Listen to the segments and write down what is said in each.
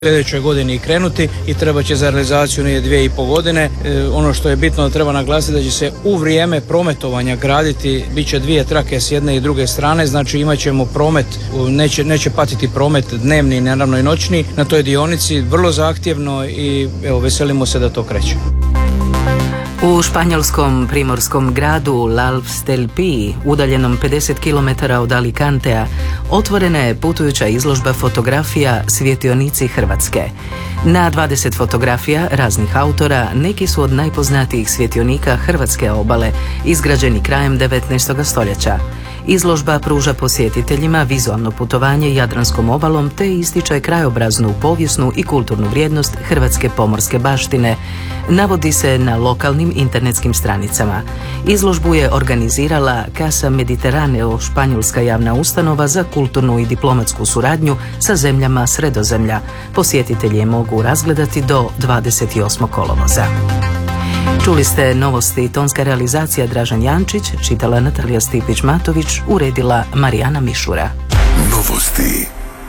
sljedećoj godini krenuti i treba će za realizaciju 2,5 godine. Ono što je bitno da treba naglasiti da će se u vrijeme prometovanja graditi, bit će 2 trake s jedne i druge strane, znači imat ćemo promet, neće patiti promet dnevni, naravno i noćni na toj dionici, vrlo zahtjevno i evo veselimo se da to kreće. U španjolskom primorskom gradu L'Alps del Pi, udaljenom 50 km od Alicantea, otvorena je putujuća izložba fotografija Svjetionici Hrvatske. Na 20 fotografija raznih autora neki su od najpoznatijih svjetionika hrvatske obale, izgrađeni krajem 19. stoljeća. Izložba pruža posjetiteljima vizualno putovanje Jadranskom obalom te ističe krajobraznu, povijesnu i kulturnu vrijednost hrvatske pomorske baštine. Navodi se na lokalnim internetskim stranicama. Izložbu je organizirala Casa Mediterraneo, španjolska javna ustanova za kulturnu i diplomatsku suradnju sa zemljama Sredozemlja. Posjetitelji je mogu razgledati do 28. kolovoza. Čuli ste novosti, tonska realizacija Dražen Jančić, čitala Natalija Stipić-Matović, uredila Marijana Mišura. Novosti.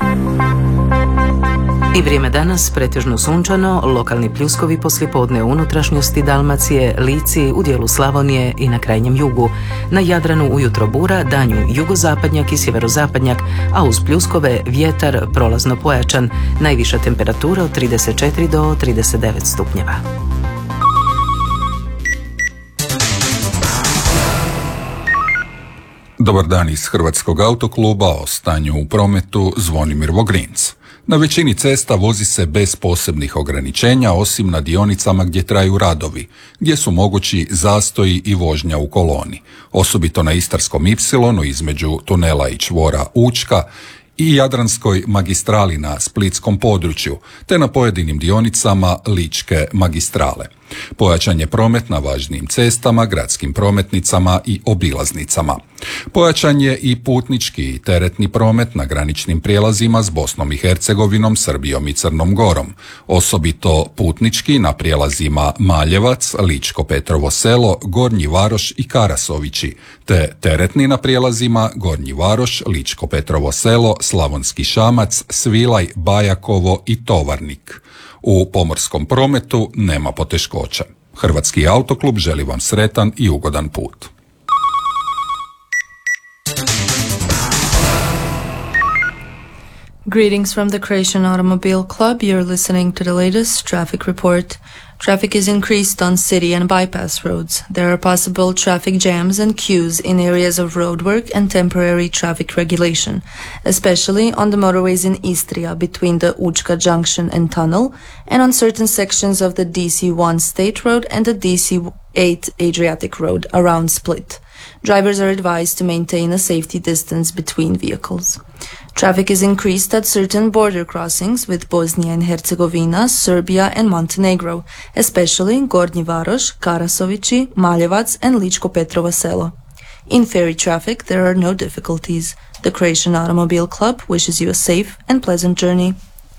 I vrijeme danas pretežno sunčano, lokalni pljuskovi poslijepodne u unutrašnjosti Dalmacije, Lici, u dijelu Slavonije i na krajnjem jugu. Na Jadranu ujutro bura, danju jugozapadnjak i sjeverozapadnjak, a uz pljuskove vjetar prolazno pojačan. Najviša temperatura od 34 do 39 stupnjeva. Dobar dan iz Hrvatskog autokluba, o stanju u prometu Zvonimir Vogrinc. Na većini cesta vozi se bez posebnih ograničenja, osim na dionicama gdje traju radovi, gdje su mogući zastoji i vožnja u koloni, osobito na Istarskom Ipsilonu između tunela i čvora Učka i Jadranskoj magistrali na splitskom području, te na pojedinim dionicama Ličke magistrale. Pojačan je promet na važnijim cestama, gradskim prometnicama i obilaznicama. Pojačan je i putnički i teretni promet na graničnim prijelazima s Bosnom i Hercegovinom, Srbijom i Crnom Gorom, osobito putnički na prijelazima Maljevac, Ličko Petrovo Selo, Gornji Varoš i Karasovići, te teretni na prijelazima Gornji Varoš, Ličko Petrovo Selo, Slavonski Šamac, Svilaj, Bajakovo i Tovarnik. U pomorskom prometu nema poteškoća. Hrvatski autoklub želi vam sretan i ugodan put. Greetings from the Croatian Automobile Club. You're listening to the latest traffic report. Traffic is increased on city and bypass roads. There are possible traffic jams and queues in areas of roadwork and temporary traffic regulation, especially on the motorways in Istria between the Učka Junction and Tunnel, and on certain sections of the DC1 State Road and the DC8 Adriatic Road around Split. Drivers are advised to maintain a safety distance between vehicles. Traffic is increased at certain border crossings with Bosnia and Herzegovina, Serbia and Montenegro, especially Gornji Varoš, Karasovići, Maljevac and Ličko Petrovo Selo. In ferry traffic, there are no difficulties. The Croatian Automobile Club wishes you a safe and pleasant journey.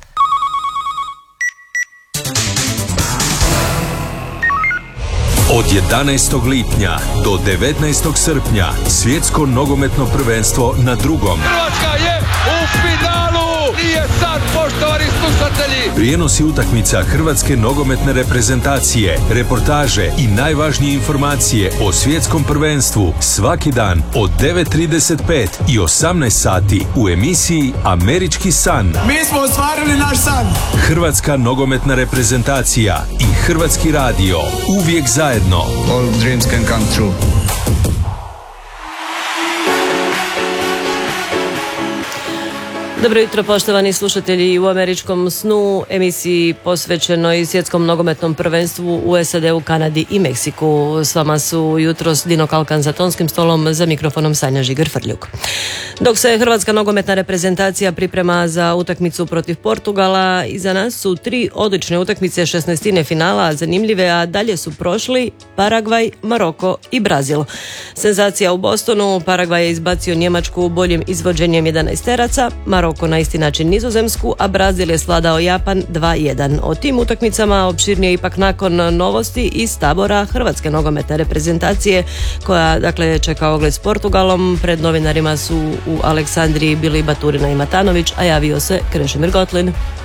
Od 11. lipnja do 19. srpnja svjetsko nogometno prvenstvo na drugom. Hrvatska je u finalu! Nije sad, poštovani slušatelji! Prijenosi utakmica hrvatske nogometne reprezentacije, reportaže i najvažnije informacije o svjetskom prvenstvu svaki dan od 9:35 i 18 sati u emisiji Američki san. Mi smo ostvarili naš san! Hrvatska nogometna reprezentacija i Hrvatski radio uvijek zajedno. All dreams can come true. Dobro jutro, poštovani slušatelji. U Američkom snu, emisiji posvećenoj svjetskom nogometnom prvenstvu u SAD-u, Kanadi i Meksiku. S vama su jutros Dino Kalkan za tonskim stolom, za mikrofonom Sanja Žigar-Frljuk. Dok se hrvatska nogometna reprezentacija priprema za utakmicu protiv Portugala, iza nas su 3 odlične utakmice 16. finala, zanimljive, a dalje su prošli Paragvaj, Maroko i Brazil. Senzacija u Bostonu, Paragvaj je izbacio Njemačku boljim izvođenjem 11-teraca, Maroko na isti način Nizozemsku, a Brazil je svladao Japan 2:1. O tim utakmicama opširnije ipak nakon novosti iz tabora hrvatske nogometne reprezentacije, koja dakle čeka ogled s Portugalom. Pred novinarima su u Aleksandriji bili Baturina i Matanović, a javio se Krešimir Gotlin.